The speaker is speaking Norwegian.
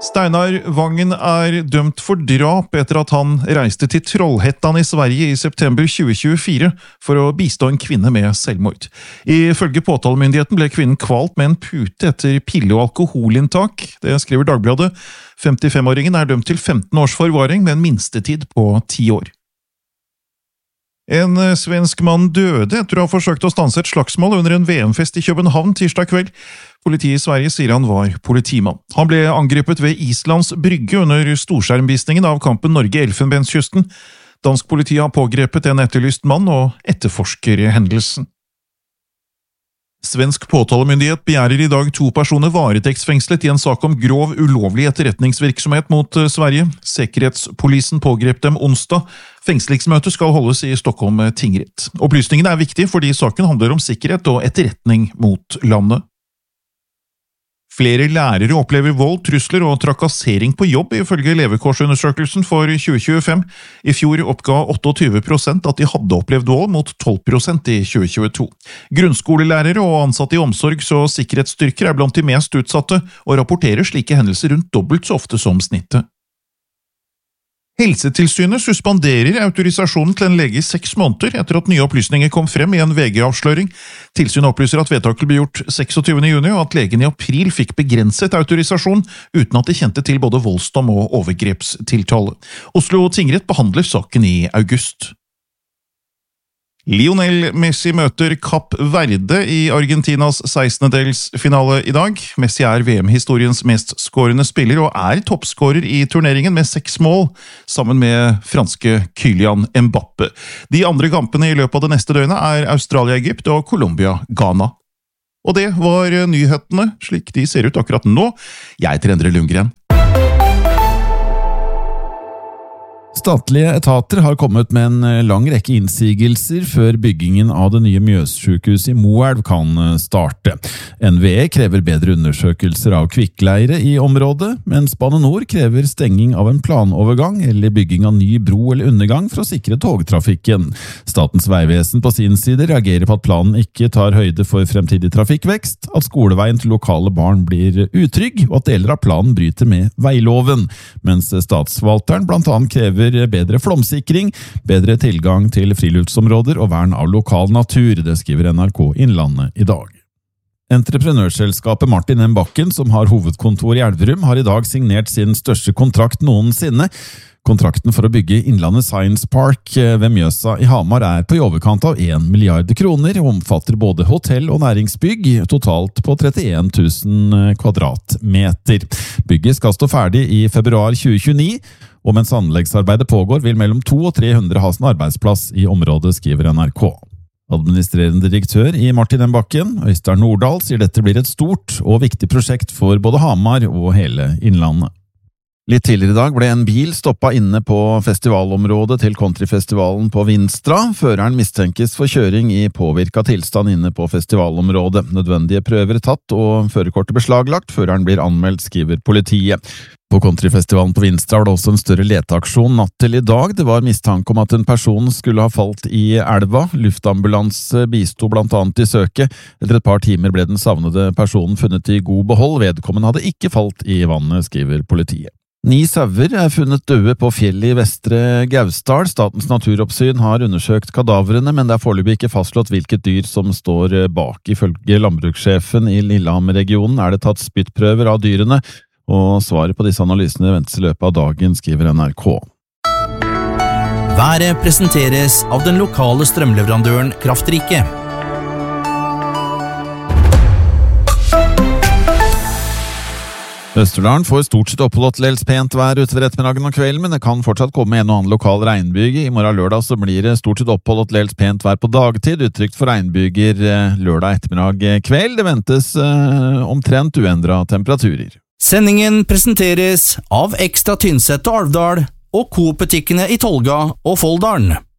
Steinar Vangen dømt for drap etter at han reiste til Trollhättan i Sverige i september 2024 for å bistå en kvinne med selvmord. Ifølge påtalemyndigheten ble kvinnen kvalt med en pute etter pille- og alkoholinntak. Det skriver Dagbladet. 55-åringen dømt til 15 års forvaring med en minstetid på 10 år. En svensk mann døde etter å ha forsøkt å stanse et slagsmål under en VM-fest i København tirsdag kveld. Politiet i Sverige sier han var politimann. Han ble angrepet ved Islands brygge under storskjermvisningen av kampen Norge-Elfenbenskysten. Dansk politi har pågrepet en etterlyst mann og etterforsker hendelsen. Svensk påtalemyndighet begjærer i dag 2 personer varetektsfengslet i en sak om grov ulovlig etterretningsvirksomhet mot Sverige. Sikkerhetspolisen pågrep dem onsdag. Fengslingsmøtet skal holdes i Stockholm tingrett. Opplysningene viktige fordi saken handler om sikkerhet og etterretning mot landet. Flere lærere opplever vold, trusler og trakassering på jobb ifølge levekårsundersøkelsen for 2025. I fjor oppga 28% at de hadde opplevd vold mot 12% i 2022. Grunnskolelærere og ansatte i omsorgs- og sikkerhetsstyrker blant de mest utsatte, og rapporterer slike hendelser rundt dobbelt så ofte som snittet. Helsetilsynet suspenderer autorisasjonen til en lege i 6 måneder etter at nye opplysninger kom frem i en VG-avsløring. Tilsynet opplyser at vedtaket ble gjort 26. juni, og at legen i april fikk begrenset autorisasjon uten at de kjente til både voldsdom og overgrepstiltale. Oslo tingrett behandler saken i august. Lionel Messi møter Kapp Verde i Argentinas 16-delsfinale i dag. Messi VM-historiens mest skårende spiller og toppskårer i turneringen med 6 mål, sammen med franske Kylian Mbappe. De andre kampene i løpet av det neste døgnet Australia-Egypt og Colombia-Ghana. Og det var nyhetene, slik de ser ut akkurat nå. Jeg heter Endre Lundgren. Statlige etater har kommet med en lang rekke innsigelser før byggingen av det nye Mjøssykehuset i Moelv kan starte. NVE krever bedre undersøkelser av kvikkleire i området, mens Bane Nor krever stenging av en planovergang eller bygging av ny bro eller undergang for å sikre togtrafikken. Statens vegvesen på sin side reagerer på at planen ikke tar høyde for fremtidig trafikkvekst, at skoleveien til lokale barn blir utrygg, og at deler av planen bryter med veiloven, mens statsforvalteren blant annet krever bedre flomsikring, bedre tilgang til friluftsområder og vern av lokal natur, det skriver NRK Innlandet i dag. Entreprenørselskapet Martin M. Bakken, som har hovedkontor i Elverum, har i dag signert sin største kontrakt noensinne. Kontrakten for å bygge Innlandet Science Park ved Mjøsa i Hamar på i overkant av 1 milliard kroner, og omfatter både hotell- og næringsbygg, totalt på 31 000 kvadratmeter. Bygget skal stå ferdig i februar 2029, og mens anleggsarbeidet pågår vil mellom 200 og 300 ha sin arbeidsplass i området, skriver NRK. Administrerende direktør i Martin M. Bakken, Øystein Nordahl, sier dette blir et stort og viktig prosjekt for både Hamar og hele Innlandet. Litt tidligere i dag ble en bil stoppet inne på festivalområdet til countryfestivalen på Vinstra. Føreren mistenkes for kjøring i påvirket tilstand inne på festivalområdet. Nødvendige prøver tatt og førerkortet beslaglagt. Føreren blir anmeldt, skriver politiet. På countryfestivalen på Vinstra var det også en større leteaksjon natt til i dag. Det var mistanke om at en person skulle ha falt i elva. Luftambulanse bisto blant annet i søket. Etter et par timer ble den savnede personen funnet i god behold. Vedkommende hadde ikke falt i vannet, skriver politiet. 9 sauer funnet døde på fjellet i Vestre Gausdal. Statens naturoppsyn har undersøkt kadavrene, men det foreløpig ikke fastslått hvilket dyr som står bak. Ifølge landbrukssjefen i Lillehammer-regionen det tatt spyttprøver av dyrene, og svaret på disse analysene ventes i løpet av dagen, skriver NRK. Været presenteres av den lokale strømleverandøren Kraftrike. Østerdalen får stort sett oppholdt til dels pent vær utover ettermiddagen og kvelden, men det kan fortsatt komme en og annen lokal regnbyge. I morgen lørdag så blir det stort sett oppholdt til dels pent vær på dagtid, utrygt for regnbyger lørdag ettermiddag kveld. Det ventes omtrent uendret temperaturer. Sendingen presenteres av Ekstra Tynset og Alvdal og Coop-butikkene i Tolga og Folldalen.